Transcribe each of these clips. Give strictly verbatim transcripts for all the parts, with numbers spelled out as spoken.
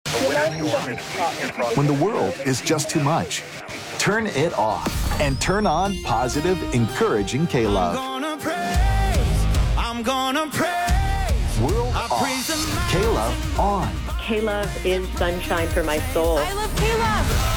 When the world is just too much, turn it off and turn on positive, encouraging K-Love. I'm gonna praise, I'm gonna praise. World I off, praise the K-Love on. K-Love is sunshine for my soul. I love K-Love.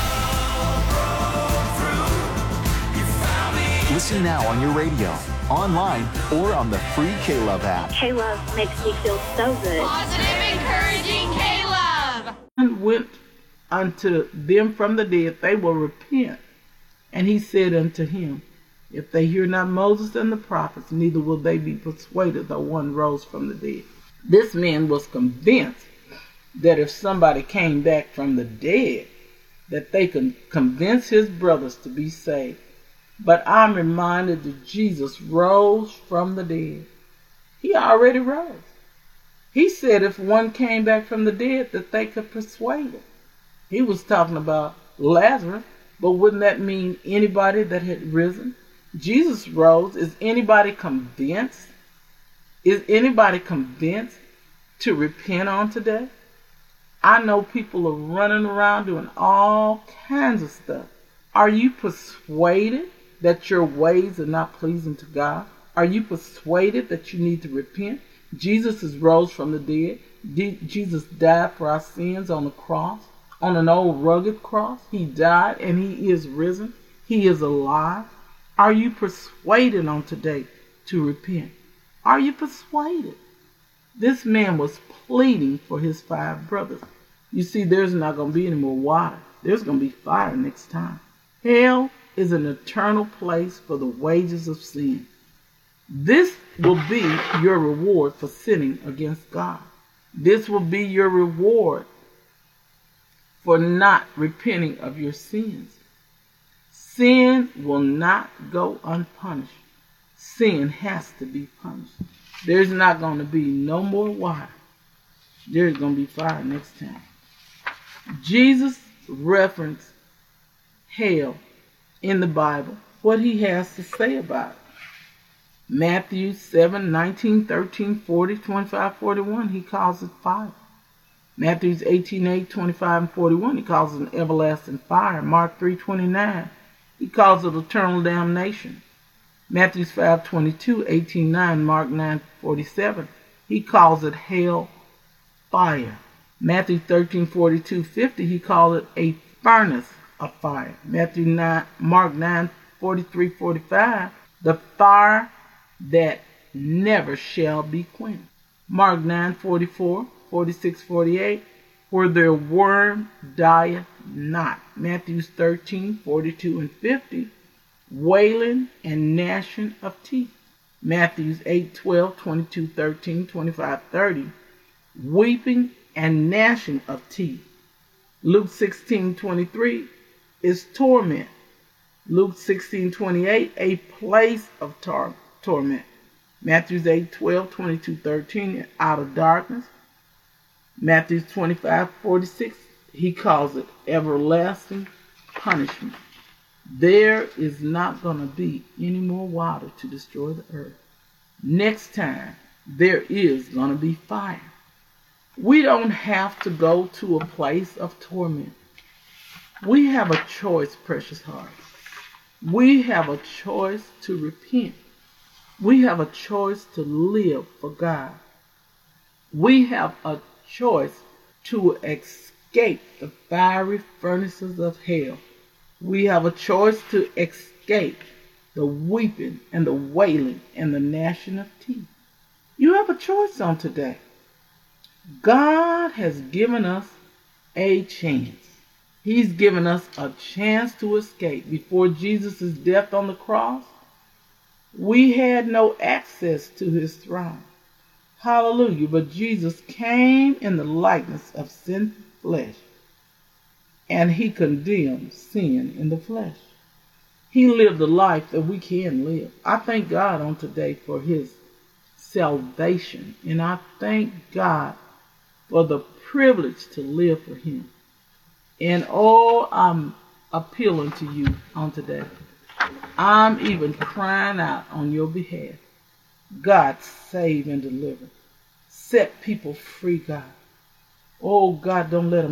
Listen now on your radio, online, or on the free K-Love app. K-Love makes me feel so good. Positive, encouraging K-Love. And went unto them from the dead, they will repent. And he said unto him, if they hear not Moses and the prophets, neither will they be persuaded, though one rose from the dead. This man was convinced that if somebody came back from the dead, that they could convince his brothers to be saved. But I'm reminded that Jesus rose from the dead. He already rose. He said if one came back from the dead, that they could persuade him. He was talking about Lazarus, but wouldn't that mean anybody that had risen? Jesus rose. Is anybody convinced? Is anybody convinced to repent on today? I know people are running around doing all kinds of stuff. Are you persuaded that your ways are not pleasing to God? Are you persuaded that you need to repent? Jesus has rose from the dead. De- Jesus died for our sins on the cross, on an old rugged cross. He died and he is risen. He is alive. Are you persuaded on today to repent? Are you persuaded? This man was pleading for his five brothers. You see, there's not going to be any more water. There's going to be fire next time. Hell is an eternal place for the wages of sin. This will be your reward for sinning against God. This will be your reward for not repenting of your sins. Sin will not go unpunished. Sin has to be punished. There's not going to be no more water. There's going to be fire next time. Jesus referenced hell in the Bible, what he has to say about it. Matthew seven, nineteen, thirteen, forty, twenty-five, forty-one, he calls it fire. Matthew eighteen, eight, twenty-five, and forty-one, he calls it an everlasting fire. Mark three, twenty-nine, he calls it eternal damnation. Matthew five, twenty-two, eighteen, nine, Mark nine, forty-seven, he calls it hell fire. Matthew thirteen, forty-two, fifty, he calls it a furnace of fire. Matthew nine, Mark nine, forty-three, forty-five, the fire that never shall be quenched. Mark nine, forty-four, forty-six, forty-eight, where their worm dieth not. Matthew thirteen, forty-two, and fifty, wailing and gnashing of teeth. Matthew eight, twelve, twenty-two, thirteen, twenty-five, thirty, weeping and gnashing of teeth. Luke sixteen, twenty-three is torment. Luke sixteen, twenty-eight, a place of tar- torment. Matthew eight, twelve, twenty-two, thirteen, out of darkness. Matthew twenty-five, forty-six, he calls it everlasting punishment. There is not going to be any more water to destroy the earth. Next time, there is going to be fire. We don't have to go to a place of torment. We have a choice, precious heart. We have a choice to repent. We have a choice to live for God. We have a choice to escape the fiery furnaces of hell. We have a choice to escape the weeping and the wailing and the gnashing of teeth. You have a choice on today. God has given us a chance. He's given us a chance to escape. Before Jesus' death on the cross, we had no access to his throne. Hallelujah. But Jesus came in the likeness of sinful flesh, and he condemned sin in the flesh. He lived the life that we can live. I thank God on today for his salvation, and I thank God for the privilege to live for him. And oh, I'm appealing to you on today. I'm even crying out on your behalf. God, save and deliver. Set people free, God. Oh, God, don't let them